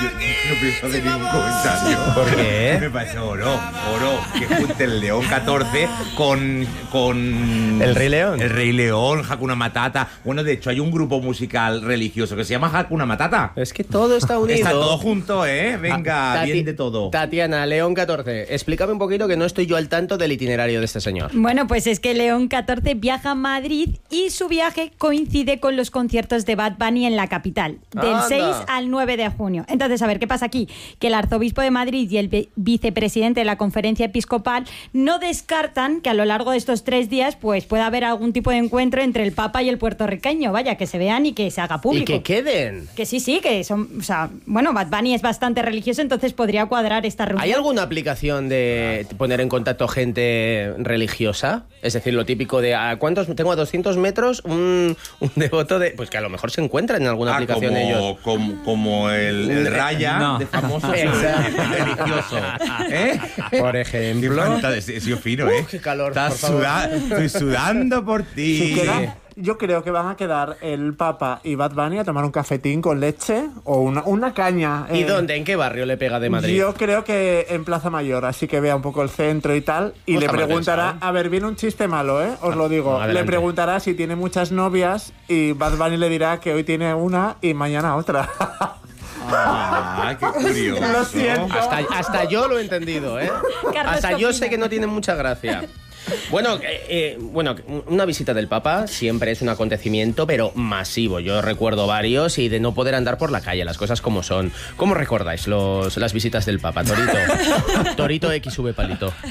No pienso hacer ningún comentario. ¿Por qué? Me parece oro, que junte el León 14 con... ¿El Rey León? El Rey León, Hakuna Matata. Bueno, de hecho hay un grupo musical religioso que se llama Hakuna Matata. Es que todo está unido. Está todo junto, ¿eh? Venga, bien de todo. Tatiana, León 14, explícame un poquito que no estoy yo al tanto del itinerario de este señor. Bueno, pues es que León 14 viaja a Madrid y su viaje coincide con los conciertos de Bad Bunny en la capital, del Anda. 6 al 9 de junio. Entonces, a ver, ¿qué pasa aquí? Que el arzobispo de Madrid y el vicepresidente de la Conferencia Episcopal no descartan que a lo largo de estos 3 días pues pueda haber algún tipo de encuentro entre el Papa y el puertorriqueño. Vaya, que se vean y que se haga público. Y que queden. Que sí, que son... O sea, bueno, Bad Bunny es bastante religioso, entonces podría cuadrar esta reunión. ¿Hay alguna aplicación de poner en contacto gente religiosa? Es decir, lo típico de ¿a cuántos? Tengo a 200 metros un devoto de... Pues que a lo mejor se encuentra en alguna aplicación ellos. Como el Raya, no. de famoso religioso. ¿Eh? Por ejemplo. Sí, fino, ¿eh? Qué calor, Estás por favor. Estoy sudando por ti. Si queda, yo creo que van a quedar el Papa y Bad Bunny a tomar un cafetín con leche o una caña. ¿Y dónde? ¿En qué barrio le pega de Madrid? Yo creo que en Plaza Mayor, así que vea un poco el centro y tal. Y No le está mal preguntará, pensado. a ver, viene un chiste malo, os lo digo. adelante. Le preguntará si tiene muchas novias y Bad Bunny le dirá que hoy tiene una y mañana otra. Ah, qué curioso. Lo siento. Hasta yo lo he entendido, ¿eh? Carlos, Hasta ¿qué yo opinas? sé que no tiene mucha gracia. Bueno, una visita del Papa siempre es un acontecimiento, pero masivo. Yo recuerdo varios y de no poder andar por la calle, las cosas como son. ¿Cómo recordáis las visitas del Papa, Torito? Torito XV Palito.